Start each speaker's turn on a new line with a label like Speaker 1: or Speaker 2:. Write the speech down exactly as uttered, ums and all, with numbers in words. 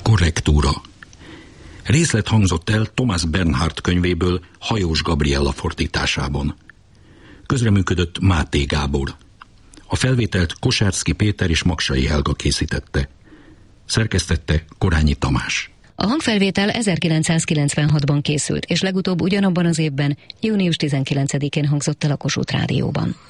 Speaker 1: Korrektúra. Részlet hangzott el Thomas Bernhard könyvéből Hajós Gabriella fordításában. Közreműködött Máté Gábor. A felvételt Kosárszky Péter és Maksai Helga készítette. Szerkesztette Korányi Tamás.
Speaker 2: A hangfelvétel ezerkilencszázkilencvenhatban készült, és legutóbb ugyanabban az évben, június tizenkilencedikén hangzott el a Kossuth Rádióban.